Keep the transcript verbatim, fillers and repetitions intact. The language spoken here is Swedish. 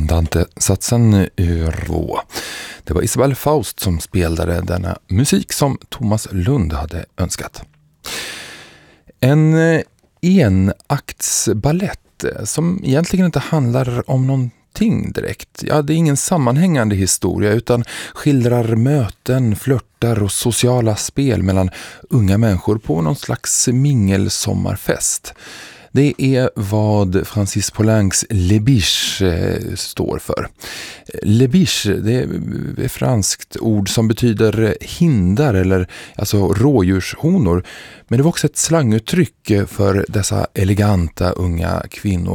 Andante-satsen Urvå. Det var Isabelle Faust som spelade denna musik som Thomas Lund hade önskat. En enaktsballett som egentligen inte handlar om någonting direkt. Ja, det är ingen sammanhängande historia utan skildrar möten, flörtar och sociala spel mellan unga människor på någon slags mingelsommarfest. Det är vad Francis Poulencs Les Biches eh, står för. Les Biches, det är ett franskt ord som betyder hindar eller alltså rådjurshonor. Men det var också ett slanguttryck för dessa eleganta unga kvinnor